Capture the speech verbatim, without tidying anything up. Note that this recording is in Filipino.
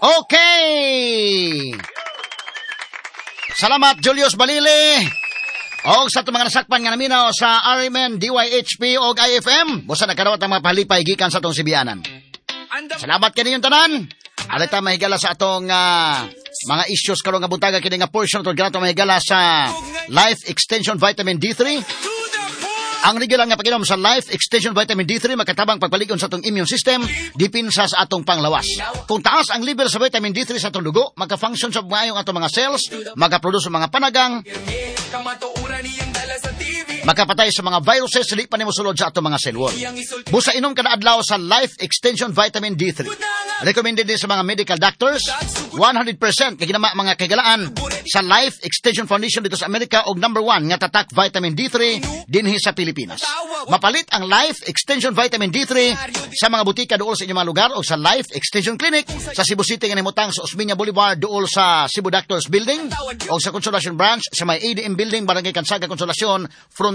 Okay! Salamat, Julius Balili. O sa itong mga nasakpan nga naminaw sa R M N, D Y H P o I F M, busa nagkarawat ang mga pahalipay gikan sa itong Sibianan. Salamat kini yung tanan. Alita mahigala sa atong uh, mga issues karong nga buntaga kini nga portion tungod kanato mahigala sa Life Extension Vitamin D three. Ang regular nga pag-inom sa Life Extension Vitamin D three magkatabang pagpalig-on sa atong immune system dipinsa sa atong panglawas. Kung taas ang level sa vitamin D three sa atong dugo, magka-function sa maayong atong mga cells, magka-produce mga panagang, makapatay sa mga viruses, dili pa nimo sulod sa atong mga cell wall. Busa inom kada adlaw sa Life Extension Vitamin D three. Recommended din sa mga medical doctors, one hundred percent kay ginama mga kagalaan sa Life Extension Foundation dito sa Amerika og number one nga tatak vitamin D three dinhi sa Pilipinas. Mapalit ang Life Extension Vitamin D three sa mga butika duol sa inyong mga lugar o sa Life Extension Clinic sa Cebu City nga nahimutang sa Osmeña Boulevard duol sa Cebu Doctors Building o sa Consolacion Branch sa may A D M Building Barangay Kansaga Consolacion front